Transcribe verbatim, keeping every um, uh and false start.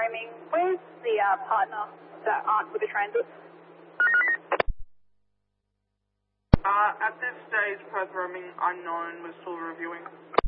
roaming. Where's the uh, partner that aren't with the transit? Uh, at this stage, Perth roaming unknown, we're still reviewing.